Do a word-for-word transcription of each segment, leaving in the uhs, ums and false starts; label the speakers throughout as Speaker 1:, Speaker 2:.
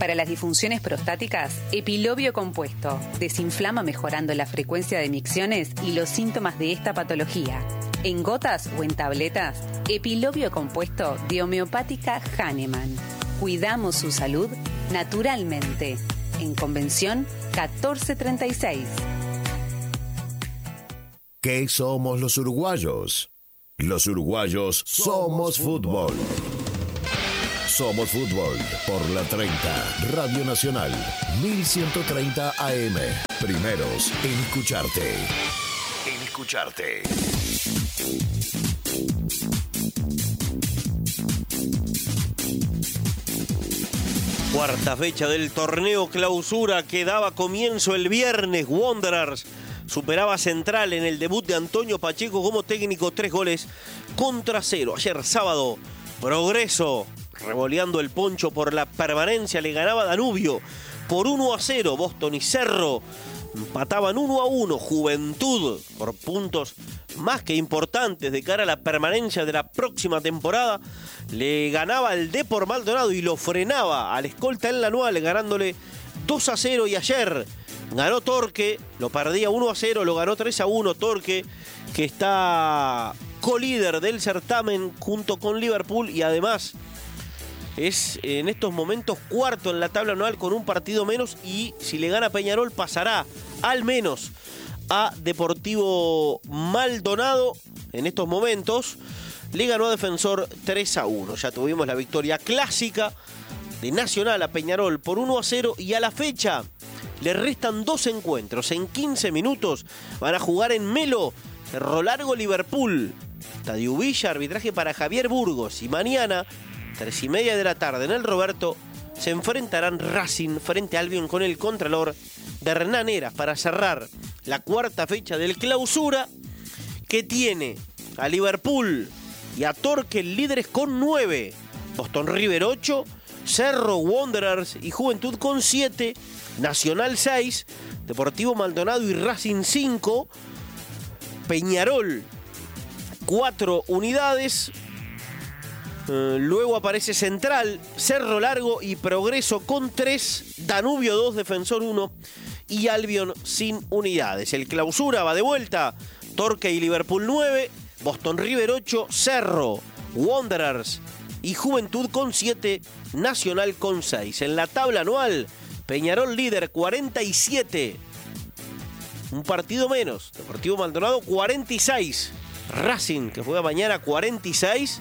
Speaker 1: Para las disfunciones prostáticas, Epilobio Compuesto desinflama mejorando la frecuencia de micciones y los síntomas de esta patología. En gotas o en tabletas, Epilobio Compuesto de Homeopática Hahnemann. Cuidamos su salud naturalmente. En Convención catorce treinta y seis.
Speaker 2: ¿Qué somos los uruguayos? Los uruguayos somos fútbol. Somos fútbol por la treinta, Radio Nacional, mil ciento treinta A M. Primeros en escucharte. En escucharte.
Speaker 3: Cuarta fecha del torneo clausura que daba comienzo el viernes. Wanderers superaba Central en el debut de Antonio Pacheco como técnico, tres goles contra cero. Ayer sábado, Progreso, revoleando el poncho por la permanencia, le ganaba Danubio por uno a cero. Boston y Cerro empataban uno a uno. Juventud, por puntos más que importantes de cara a la permanencia de la próxima temporada, le ganaba al Depor Maldonado y lo frenaba al escolta en la anual, ganándole dos a cero. Y ayer ganó Torque, lo perdía uno a cero, lo ganó tres a uno. Torque, que está colíder del certamen junto con Liverpool y además es en estos momentos cuarto en la tabla anual con un partido menos, y si le gana Peñarol pasará al menos a Deportivo Maldonado. En estos momentos le ganó a Defensor tres a uno. Ya tuvimos la victoria clásica de Nacional a Peñarol por uno a cero, y a la fecha le restan dos encuentros. En quince minutos van a jugar en Melo, Cerro Largo, Liverpool, Estadio Villa, arbitraje para Javier Burgos, y mañana tres y media de la tarde en el Roberto se enfrentarán Racing frente a Albion con el contralor de Hernán Heras para cerrar la cuarta fecha del clausura, que tiene a Liverpool y a Torque líderes con nueve, Boston River ocho, Cerro, Wanderers y Juventud con siete, Nacional seis, Deportivo Maldonado y Racing cinco, Peñarol cuatro unidades. Uh, luego aparece Central, Cerro Largo y Progreso con tres, Danubio dos, Defensor uno y Albion sin unidades. El clausura va de vuelta, Torque y Liverpool nueve, Boston River ocho, Cerro, Wanderers y Juventud con siete, Nacional con seis. En la tabla anual, Peñarol líder cuarenta y siete, un partido menos, Deportivo Maldonado cuarenta y seis, Racing, que juega mañana, cuarenta y seis,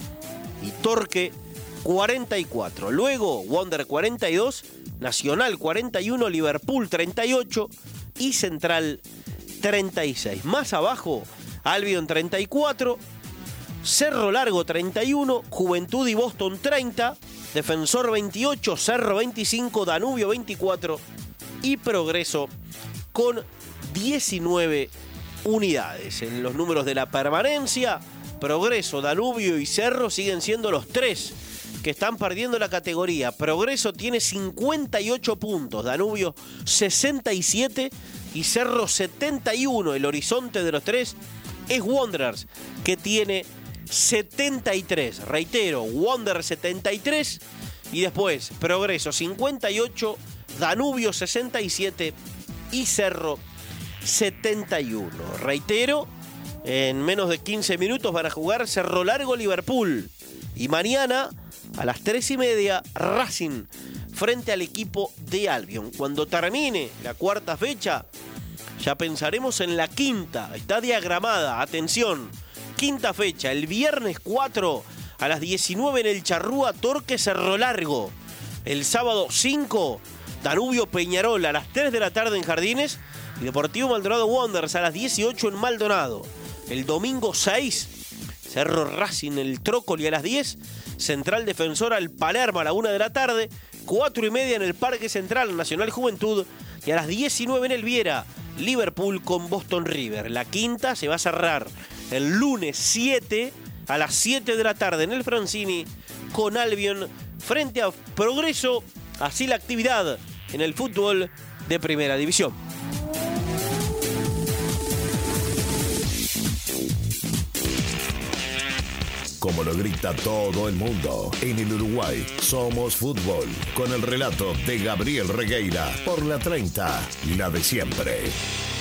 Speaker 3: y Torque cuarenta y cuatro. Luego Wander cuarenta y dos, Nacional cuarenta y uno, Liverpool treinta y ocho y Central treinta y seis. Más abajo, Albion treinta y cuatro, Cerro Largo treinta y uno, Juventud y Boston treinta, Defensor veintiocho, Cerro veinticinco, Danubio veinticuatro y Progreso con diecinueve unidades. En los números de la permanencia, Progreso, Danubio y Cerro siguen siendo los tres que están perdiendo la categoría. Progreso tiene cincuenta y ocho puntos, Danubio sesenta y siete y Cerro setenta y uno. El horizonte de los tres es Wanderers, que tiene setenta y tres. Reitero, Wanderers setenta y tres y después Progreso cincuenta y ocho, Danubio sesenta y siete y Cerro setenta y uno. Reitero, en menos de quince minutos van a jugar Cerro Largo, Liverpool. Y mañana, a las tres y media, Racing frente al equipo de Albion. Cuando termine la cuarta fecha, ya pensaremos en la quinta. Está diagramada, atención. Quinta fecha, el viernes cuatro a las diecinueve en el Charrúa, Torque, Cerro Largo. El sábado cinco, Danubio, Peñarol a las tres de la tarde en Jardines. Y Deportivo Maldonado Wanderers a las dieciocho en Maldonado. El domingo seis, Cerro Racing, el Trócoli a las diez, Central Defensor al Palermo a la una de la tarde, cuatro y media en el Parque Central, Nacional Juventud, y a las diecinueve en el Viera, Liverpool con Boston River. La quinta se va a cerrar el lunes siete a las siete de la tarde en el Francini con Albion frente a Progreso. Así la actividad en el fútbol de Primera División.
Speaker 2: como lo grita todo el mundo. En el Uruguay somos fútbol, con el relato de Gabriel Regueira por la treinta, la de siempre.